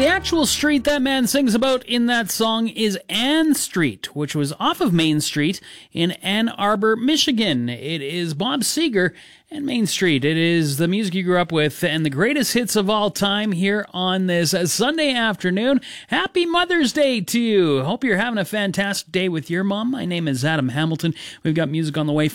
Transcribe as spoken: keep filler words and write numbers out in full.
The actual street that man sings about in that song is Ann Street, which was off of Main Street in Ann Arbor, Michigan. It is Bob Seger and Main Street. It is the music you grew up with and the greatest hits of all time here on this Sunday afternoon. Happy Mother's Day to you. Hope you're having a fantastic day with your mom. My name is Adam Hamilton. We've got music on the way